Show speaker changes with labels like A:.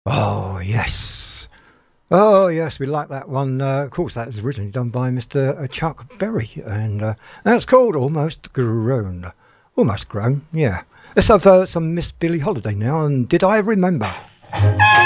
A: Oh, yes. Oh, yes, we like that one. Of course, that was originally done by Mr. Chuck Berry, and that's called Almost Grown. Almost Grown, yeah. Let's have some Miss Billie Holiday now, and Did I Remember?